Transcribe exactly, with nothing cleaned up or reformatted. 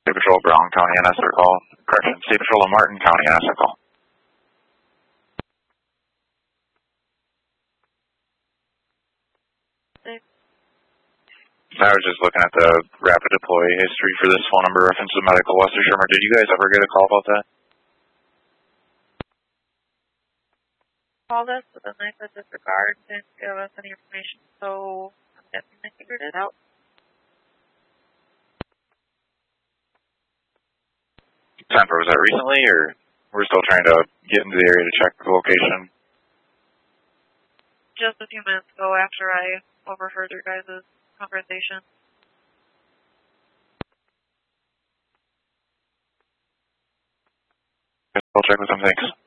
State Patrol Brown County N S their call. Correction, State Patrol of Martin County N S their call. I was just looking at the rapid deploy history for this phone number reference to medical Western Sherman. Did you guys ever get a call about that? Called us, but then they said disregard, didn't give us any information, so I'm guessing they figured it out. Time for, was that recently, or we're still trying to get into the area to check the location? Just a few minutes ago after I overheard your guys' conversation. I'll check with them, thanks.